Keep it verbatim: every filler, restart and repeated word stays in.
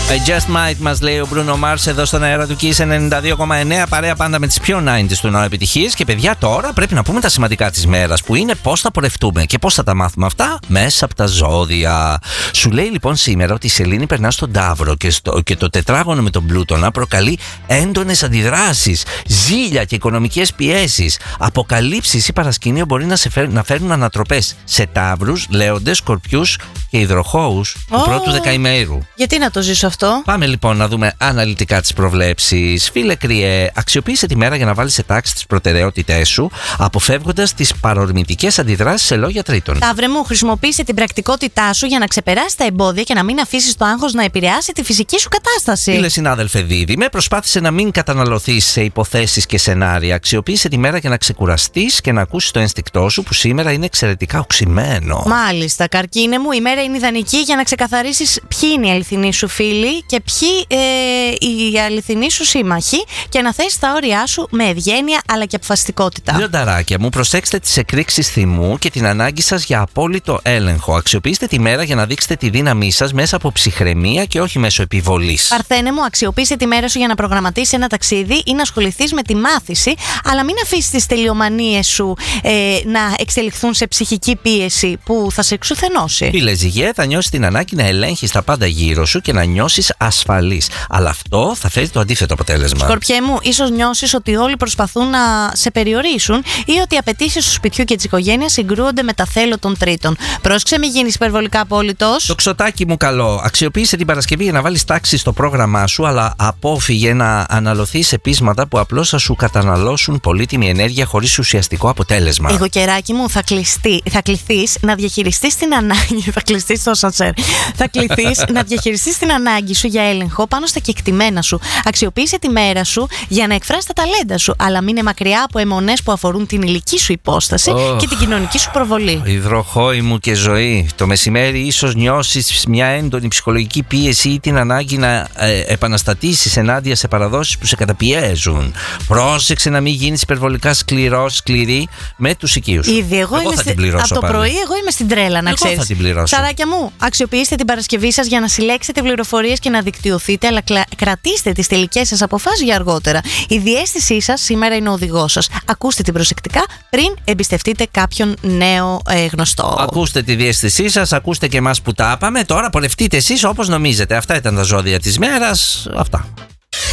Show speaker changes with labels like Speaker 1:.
Speaker 1: Just Might μας λέει ο Bruno Mars εδώ στον αέρα του Kiss ενενήντα δύο κόμμα εννέα. Παρέα πάντα με τις πιο ενενήντα του νέου επιτυχίες. Και παιδιά, τώρα πρέπει να πούμε τα σημαντικά της μέρας, που είναι πώς θα πορευτούμε και πώς θα τα μάθουμε αυτά μέσα από τα ζώδια. Σου λέει λοιπόν σήμερα ότι η Σελήνη περνά στον Ταύρο και, στο, και το τετράγωνο με τον Πλούτονα προκαλεί έντονες αντιδράσεις, ζήλια και οικονομικές πιέσεις. Αποκαλύψεις ή παρασκήνιο μπορεί να, σε φέρ, να φέρουν ανατροπές σε Ταύρους, Λέοντες, Σκορπιούς και Υδροχόους του oh. πρώτου δεκαημέρου.
Speaker 2: Γιατί να το ζήσω αυτό?
Speaker 1: Πάμε λοιπόν να δούμε αναλυτικά τις προβλέψεις. Φίλε Κριέ, αξιοποίησε τη μέρα για να βάλεις σε τάξη τις προτεραιότητές σου, αποφεύγοντας τις παρορμητικές αντιδράσεις σε λόγια τρίτων.
Speaker 2: Ταύρε μου, χρησιμοποίησε την πρακτικότητά σου για να ξεπεράσει τα εμπόδια και να μην αφήσεις το άγχος να επηρεάσει τη φυσική σου κατάσταση.
Speaker 1: Φίλε συνάδελφε Δίδυμε, προσπάθησε να μην καταναλωθείς σε υποθέσεις και σενάρια. Αξιοποίησε τη μέρα για να ξεκουραστείς και να ακούσεις το ένστικτό σου, που σήμερα είναι εξαιρετικά οξυμένο.
Speaker 2: Μάλιστα, Καρκίνε μου, η μέρα είναι ιδανική για να ξεκαθαρίσεις ποιοι είναι οι αληθινοί σου φίλοι και ποιοι ε, οι αληθινοί σου σύμμαχοι και να θέσεις τα όρια σου με ευγένεια αλλά και αποφασιστικότητα.
Speaker 1: Λιονταράκια μου, προσέξτε τις εκρήξεις θυμού και την ανάγκη σας για απόλυτο έλεγχο. Αξιοποιήστε τη μέρα για να δείξετε τη δύναμή σας μέσα από ψυχραιμία και όχι μέσω επιβολής.
Speaker 2: Παρθένε μου, αξιοποίησε τη μέρα σου για να προγραμματίσεις ένα ταξίδι ή να ασχοληθείς με τη μάθηση, αλλά μην αφήσεις τις τελειομανίες σου ε, να εξελιχθούν σε ψυχική πίεση που θα σε εξουθενώσει.
Speaker 1: Φίλε Ζυγέ, θα νιώσεις την ανάγκη να ελέγχεις τα πάντα γύρω σου και να νιώσεις ασφαλής. Αλλά αυτό θα φέρει το αντίθετο αποτέλεσμα.
Speaker 2: Σκορπιέ μου, ίσως νιώσεις ότι όλοι προσπαθούν να σε περιορίσουν ή ότι οι απαιτήσεις του σπιτιού και της οικογένειας συγκρούονται με τα θέλω των τρίτων. Πρόσεξε, μην γίνεις υπερβολικά απόλυτος.
Speaker 1: Το ξωτάκι μου καλό. Αξιοποίησε την Παρασκευή για να βάλεις τάξη στο πρόγραμμά σου, αλλά απόφυγε να αναλωθείς σε πείσματα που απλώς θα σου καταναλώσουν πολύτιμη ενέργεια χωρίς ουσιαστικό αποτέλεσμα.
Speaker 2: Εγώ καιράκι μου, θα, κλειστεί, θα κληθείς να διαχειριστείς την ανάγκη. Θα κλειστείς στο σατσέρ. Θα κληθείς να διαχειριστείς την ανάγκη σου για έλεγχο πάνω στα κεκτημένα σου. Αξιοποίησε τη μέρα σου για να εκφράσεις τα ταλέντα σου, αλλά μείνε μακριά από αιμονές που αφορούν την ηλική σου υπόσταση oh. και την κοινωνική σου προβολή.
Speaker 1: Υδροχόη μου και ζωή. Το μεσημέρι ίσως νιώσεις μια έντονη ψυχολογική πίεση ή την ανάγκη να ε, επαναστατήσεις ενάντια σε παραδόσεις που σε καταπιέζουν. Πρόσεξε να μην γίνεις υπερβολικά σκληρός, σκληρή με τους οικείους.
Speaker 2: Ήδη, εγώ,
Speaker 1: εγώ
Speaker 2: είμαι
Speaker 1: θα
Speaker 2: στη...
Speaker 1: την πληρώσω.
Speaker 2: Από το
Speaker 1: πάλι.
Speaker 2: πρωί, εγώ είμαι στην τρέλα, να ξέρεις.
Speaker 1: Εγώ θα την πληρώσω.
Speaker 2: Σαράκια μου, αξιοποιήστε την Παρασκευή σας για να συλλέξετε πληροφορίες και να δικτυωθείτε, αλλά κλα... κρατήστε τις τελικές σας αποφάσεις για αργότερα. Η διαίσθησή σας σήμερα είναι ο οδηγός σας. Ακούστε την προσεκτικά πριν εμπιστευτείτε κάποιον νέο ε, γνωστό.
Speaker 1: Ακούστε τη διαίσθησή σας, ακούστε και εμάς που τα είπαμε. Τώρα πορευτείτε εσείς όπως νομίζετε. Αυτά ήταν τα ζώδια της μέρας. Αυτά.